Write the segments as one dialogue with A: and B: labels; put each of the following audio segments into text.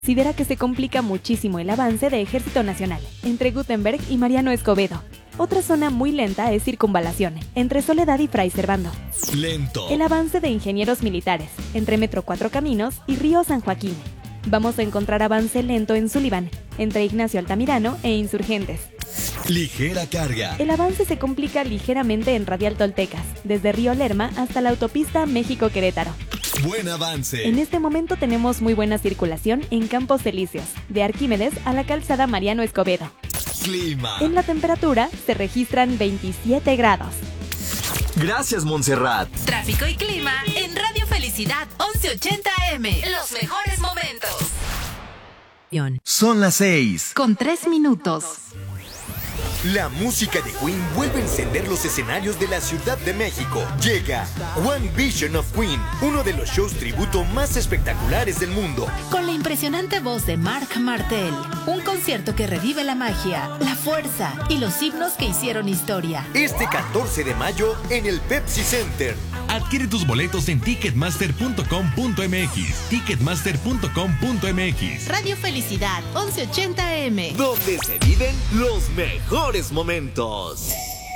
A: Considera que se complica muchísimo el avance de Ejército Nacional entre Gutenberg y Mariano Escobedo. Otra zona muy lenta es Circunvalación, entre Soledad y Fray Servando.
B: Lento.
A: El avance de Ingenieros Militares, entre Metro Cuatro Caminos y Río San Joaquín. Vamos a encontrar avance lento en Sullivan, entre Ignacio Altamirano e Insurgentes.
B: Ligera carga.
A: El avance se complica ligeramente en Radial Toltecas, desde Río Lerma hasta la autopista México-Querétaro.
B: Buen avance.
A: En este momento tenemos muy buena circulación en Campos Elíseos, de Arquímedes a la calzada Mariano Escobedo.
B: Clima.
A: En la temperatura se registran 27 grados.
B: Gracias, Montserrat.
C: Tráfico y clima en Radio Felicidad 1180 AM. Los mejores momentos.
B: Son las 6.
C: Con 3 minutos.
D: La música de Queen vuelve a encender los escenarios de la Ciudad de México. Llega One Vision of Queen, uno de los shows tributo más espectaculares del mundo.
C: Con la impresionante voz de Marc Martel. Un concierto que revive la magia, la fuerza y los himnos que hicieron historia.
D: Este 14 de mayo en el Pepsi Center.
E: Adquiere tus boletos en ticketmaster.com.mx. Ticketmaster.com.mx.
C: Radio Felicidad 1180 AM.
D: Donde se viven los mejores momentos.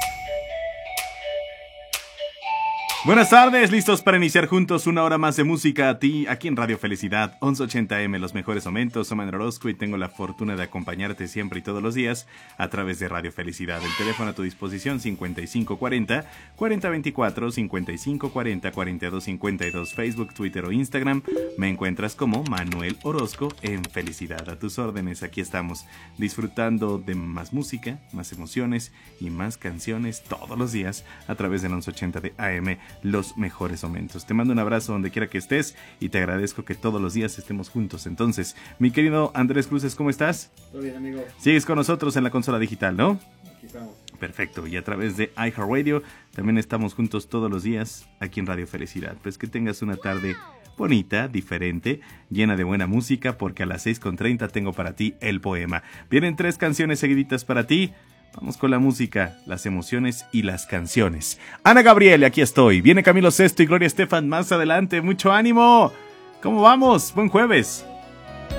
F: Buenas tardes, listos para iniciar juntos una hora más de música a ti, aquí en Radio Felicidad, 1180M, los mejores momentos. Soy Manuel Orozco y tengo la fortuna de acompañarte siempre y todos los días a través de Radio Felicidad. El teléfono a tu disposición, 5540-4024, 5540-4252, Facebook, Twitter o Instagram. Me encuentras como Manuel Orozco en Felicidad. A tus órdenes, aquí estamos, disfrutando de más música, más emociones y más canciones todos los días a través del 1180 de AM. Los mejores momentos. Te mando un abrazo donde quiera que estés y te agradezco que todos los días estemos juntos. Entonces, mi querido Andrés Cruces, ¿cómo estás?
G: Todo bien, amigo.
F: Sigues con nosotros en la consola digital, ¿no?
G: Aquí estamos.
F: Perfecto. Y a través de iHeartRadio también estamos juntos todos los días aquí en Radio Felicidad. Pues que tengas una tarde bonita, diferente, llena de buena música, porque a las 6:30 tengo para ti el poema. Vienen 3 canciones seguiditas para ti. Vamos con la música, las emociones y las canciones. Ana Gabriel, aquí estoy. Viene Camilo Sesto y Gloria Estefan más adelante. ¡Mucho ánimo! ¿Cómo vamos? Buen jueves.